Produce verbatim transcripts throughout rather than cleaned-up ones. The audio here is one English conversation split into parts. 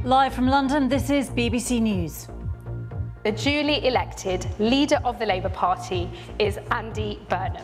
Live from London, this is B B C News. The duly elected leader of the Labour Party is Andy Burnham.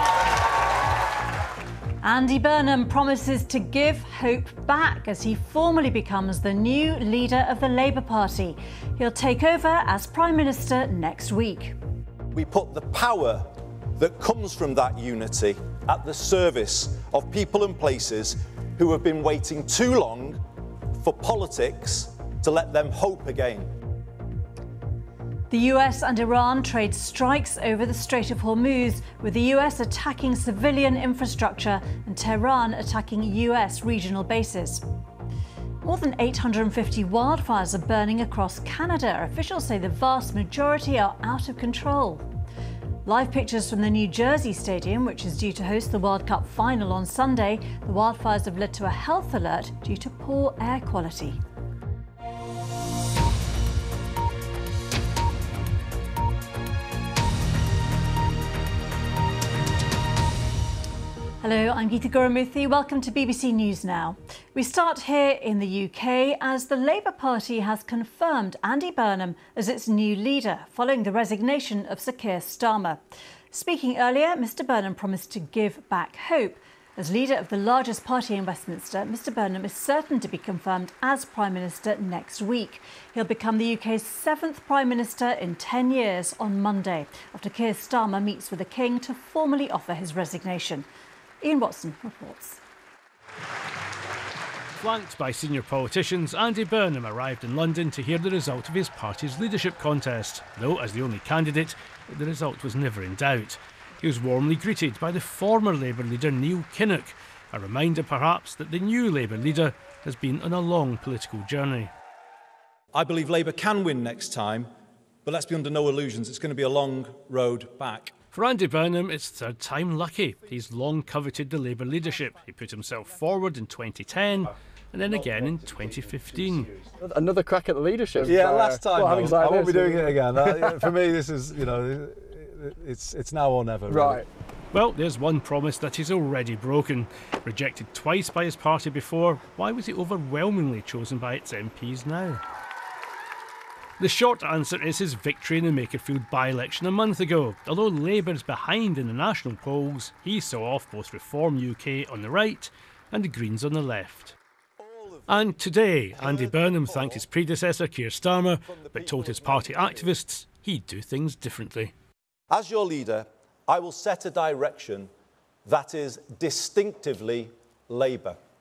Andy Burnham promises to give hope back as he formally becomes the new leader of the Labour Party. He'll take over as Prime Minister next week. We put the power that comes from that unity at the service of people and places who have been waiting too long for politics to let them hope again. The U S and Iran trade strikes over the Strait of Hormuz, with the U S attacking civilian infrastructure and Tehran attacking U S regional bases. More than eight hundred fifty wildfires are burning across Canada. Officials say the vast majority are out of control. Live pictures from the New Jersey Stadium, which is due to host the World Cup final on Sunday. The wildfires have led to a health alert due to poor air quality. Hello, I'm Geeta Gurumuthy. Welcome to B B C News Now. We start here in the U K as the Labour Party has confirmed Andy Burnham as its new leader following the resignation of Sir Keir Starmer. Speaking earlier, Mr Burnham promised to give back hope. As leader of the largest party in Westminster, Mr Burnham is certain to be confirmed as Prime Minister next week. He'll become the U K's seventh Prime Minister in ten years on Monday, after Keir Starmer meets with the King to formally offer his resignation. Ian Watson reports. Flanked by senior politicians, Andy Burnham arrived in London to hear the result of his party's leadership contest, though as the only candidate, the result was never in doubt. He was warmly greeted by the former Labour leader Neil Kinnock, a reminder perhaps that the new Labour leader has been on a long political journey. I believe Labour can win next time, but let's be under no illusions, it's going to be a long road back. For Andy Burnham, it's third time lucky. He's long coveted the Labour leadership. He put himself forward in twenty ten and then again in twenty fifteen. Another crack at the leadership. Yeah, uh, last time. Well, I, like I won't this, be doing it again. Uh, for me, this is, you know, it's it's now or never. Really. Right. Well, there's one promise that he's already broken. Rejected twice by his party before, why was he overwhelmingly chosen by its M Ps now? The short answer is his victory in the Makerfield by-election a month ago. Although Labour is behind in the national polls, he saw off both Reform U K on the right and the Greens on the left. And today, Andy Burnham thanked his predecessor, Keir Starmer, but told his party activists he'd do things differently. As your leader, I will set a direction that is distinctively Labour.